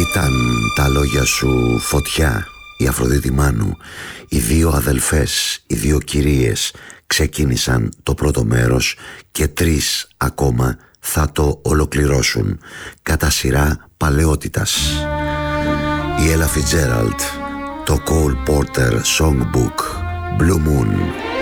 Ήταν τα λόγια σου φωτιά, η Αφροδίτη Μάνου. Οι δύο αδελφές, οι δύο κυρίες ξεκίνησαν το πρώτο μέρος και 3 ακόμα θα το ολοκληρώσουν κατά σειρά παλαιότητας. Η Ella Fitzgerald, το Cole Porter Songbook, Blue Moon.